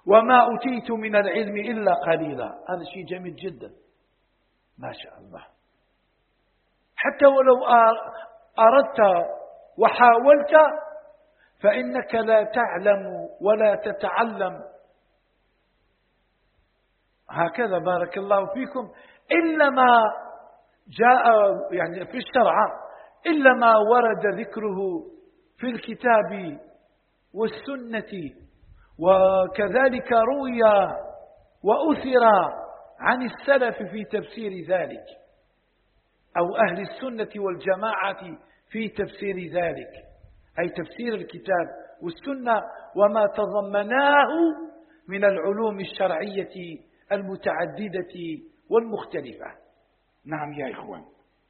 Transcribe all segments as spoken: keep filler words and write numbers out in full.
وما أوتيت من العلم إلا قليلا. هذا شيء جميل جدا ما شاء الله. حتى ولو أردت وحاولت فإنك لا تعلم ولا تتعلم، هكذا بارك الله فيكم، إلا ما جاء يعني في الشرع، إلا ما ورد ذكره في الكتاب والسنة، وكذلك روي وأثر عن السلف في تفسير ذلك، أو أهل السنة والجماعة في تفسير ذلك، أي تفسير الكتاب والسنة وما تضمناه من العلوم الشرعية المتعددة والمختلفة. نعم يا إخوان.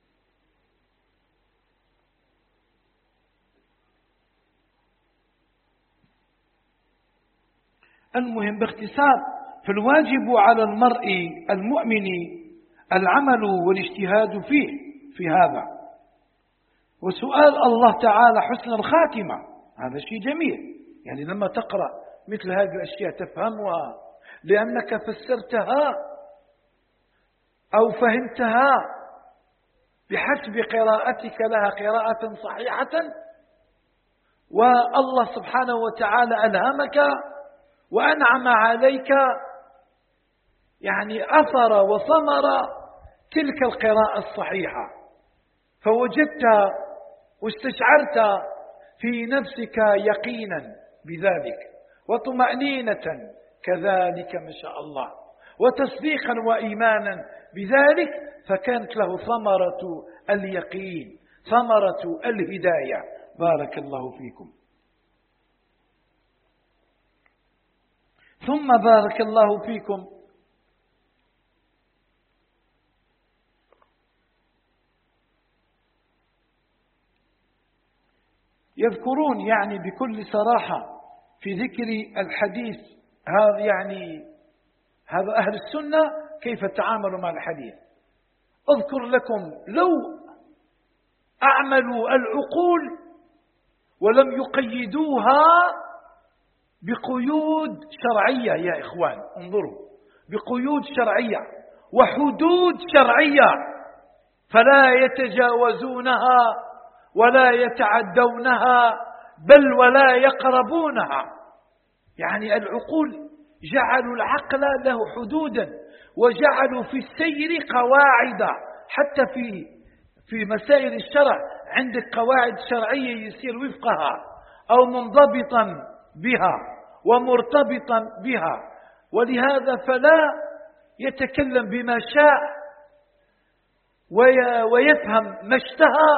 المهم باختصار، فالواجب على المرء المؤمن العمل والاجتهاد فيه في هذا، وسؤال الله تعالى حسن الخاتمة. هذا شيء جميل، يعني لما تقرأ مثل هذه الأشياء تفهمها لأنك فسرتها أو فهمتها بحسب قراءتك لها قراءة صحيحة، والله سبحانه وتعالى ألهمك وأنعم عليك، يعني أثر وثمر تلك القراءة الصحيحة، فوجدت واستشعرت في نفسك يقينا بذلك وطمأنينة كذلك ما شاء الله، وتصديقا وإيمانا بذلك، فكانت له ثمرة اليقين، ثمرة الهداية. بارك الله فيكم. ثم بارك الله فيكم يذكرون يعني بكل صراحة في ذكر الحديث هذا، يعني هذا أهل السنة كيف تعاملوا مع الحديث. أذكر لكم لو أعملوا العقول ولم يقيدوها بقيود شرعية يا إخوان، انظروا، بقيود شرعية وحدود شرعية، فلا يتجاوزونها ولا يتعدونها بل ولا يقربونها. يعني العقول جعلوا العقل له حدودا، وجعلوا في السير قواعد، حتى في في مسائل الشرع عندك قواعد شرعية يسير وفقها أو منضبطا بها ومرتبطا بها، ولهذا فلا يتكلم بما شاء ويفهم ما اشتهى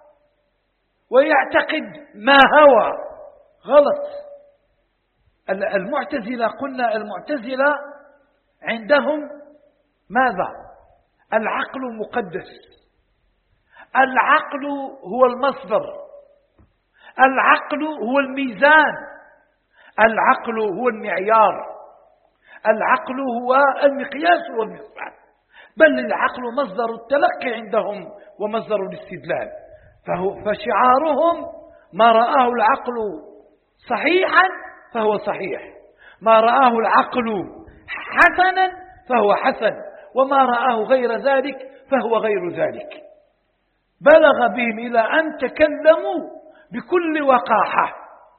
ويعتقد ما هوى. غلط. المعتزلة قلنا المعتزلة عندهم ماذا؟ العقل مقدس، العقل هو المصدر، العقل هو الميزان، العقل هو المعيار، العقل هو المقياس والمصباح، بل العقل مصدر التلقي عندهم ومصدر الاستدلال. فشعارهم ما رآه العقل صحيحا فهو صحيح، ما رآه العقل حسنا فهو حسن، وما رآه غير ذلك فهو غير ذلك. بلغ بهم إلى أن تكلموا بكل وقاحة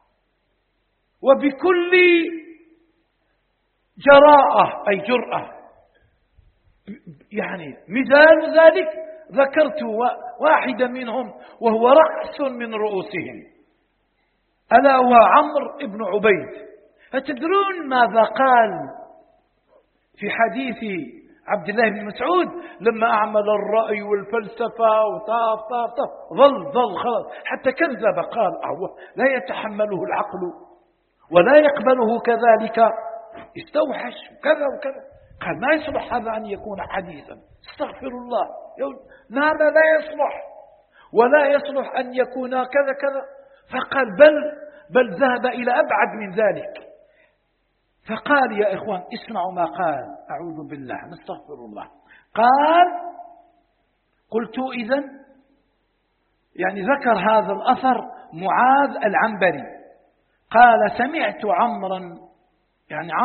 وبكل جراءة أي جرأة. يعني مثال ذلك ذكرت واحدا منهم وهو رأس من رؤوسهم، ألا هو عمرو بن عبيد. أتدرون ماذا قال في حديث عبد الله بن مسعود لما أعمل الرأي والفلسفة وطاف طاف طاف ظل ظل خلاص حتى كذب، قال أهو لا يتحمله العقل ولا يقبله كذلك، استوحش كذا وكذا. قال ما يصلح هذا أن يكون حديثا، استغفر الله، هذا لا يصلح ولا يصلح أن يكون كذا كذا. فقال بل بل ذهب إلى أبعد من ذلك، فقال يا إخوان اسمعوا ما قال، أعوذ بالله نستغفر الله. قال قلت إذن، يعني ذكر هذا الأثر معاذ العنبري، قال سمعت عمرا، يعني